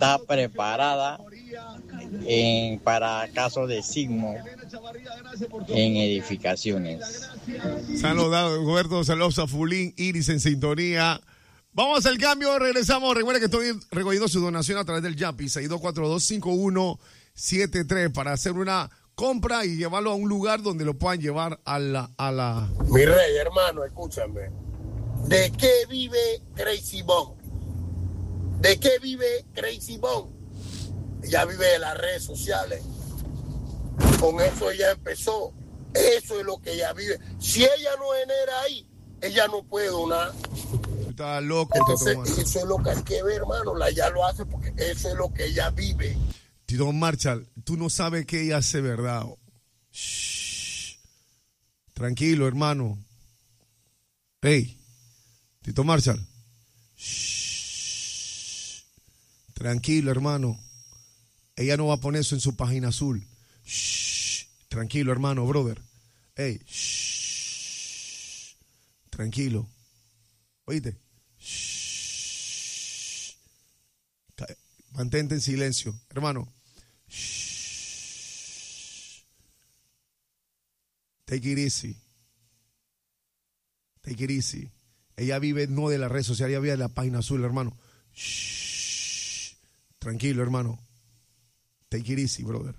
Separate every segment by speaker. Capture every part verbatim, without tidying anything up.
Speaker 1: está preparada en, para casos de sismo en edificaciones.
Speaker 2: Saludos, Roberto, saludos a Fulín, Iris en sintonía. Vamos al cambio, regresamos. Recuerda que estoy recogiendo su donación a través del Yapi, seis dos cuatro dos, cinco uno siete tres, para hacer una compra y llevarlo a un lugar donde lo puedan llevar a la... A la...
Speaker 3: Mi rey, hermano, escúchame. ¿De qué vive Crazy Bone? ¿De qué vive Crazy Bone? Ella vive de las redes sociales. Con eso ella empezó. Eso es lo que ella vive. Si ella no genera ahí, ella no puede donar.
Speaker 2: Está loco.
Speaker 3: Entonces, eso es lo que hay que ver, hermano. La ella lo hace porque eso es lo que ella vive.
Speaker 2: Tito Marshall, tú no sabes qué ella hace, ¿verdad? Shh. Tranquilo, hermano. Hey, Tito Marshall. Shh. Tranquilo, hermano. Ella no va a poner eso en su página azul. Shh. Tranquilo, hermano, brother. Hey, shh. Tranquilo. ¿Oíste? Shh. Mantente en silencio, hermano. Shh. Take it easy. Take it easy. Ella vive no de la red social, ella vive de la página azul, hermano. Shh. Tranquilo, hermano. Take it easy, brother.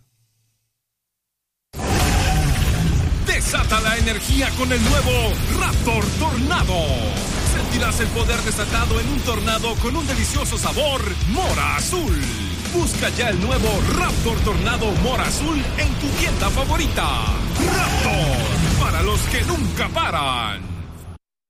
Speaker 4: Desata la energía con el nuevo Raptor Tornado. Sentirás el poder desatado en un tornado con un delicioso sabor Mora Azul. Busca ya el nuevo Raptor Tornado Mora Azul en tu tienda favorita. Raptor, para los que nunca paran.